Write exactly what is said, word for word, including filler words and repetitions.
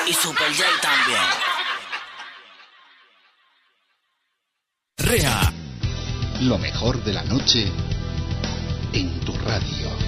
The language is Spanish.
Y Super J también. Rea. Lo mejor de la noche en tu radio.